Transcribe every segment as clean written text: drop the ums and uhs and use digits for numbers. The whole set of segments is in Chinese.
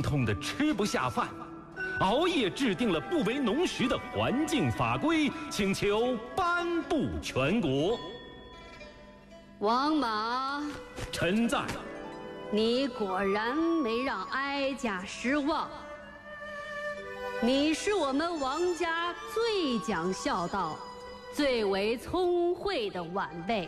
伤痛的吃不下饭，熬夜制定了不为农时的环境法规，请求颁布全国。 王莽， 臣在。 你果然没让哀家失望。你是我们王家最讲孝道、最为聪慧的晚辈。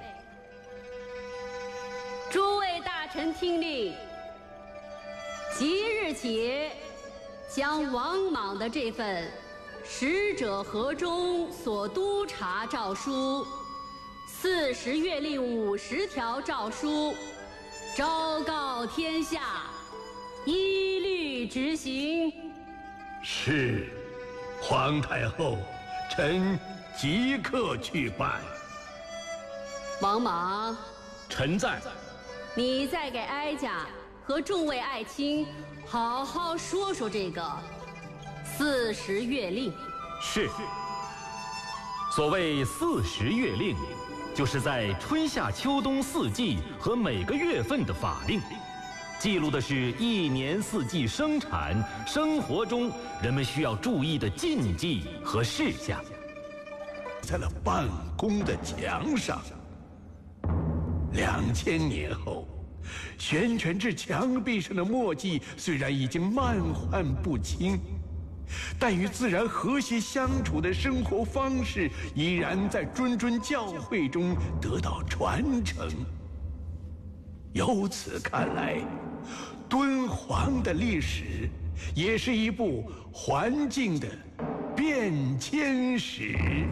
诸位大臣听令，即日起，将王莽的这份使者河中所督察诏书、40月令50条诏书昭告天下，依律执行。 是，皇太后，臣即刻去办。 王莽， 臣在。 你再给哀家和众位爱卿好好说说这个40月令。 是。所谓40月令，就是在春夏秋冬四季和每个月份的法令，记录的是一年四季生产生活中人们需要注意的禁忌和事项。 在了办公的墙上。2000年后，悬权至墙壁上的墨迹虽然已经漫漶不清，但与自然和谐相处的生活方式依然在谆谆教诲中得到传承。由此看来，敦煌的历史也是一部环境的变迁史。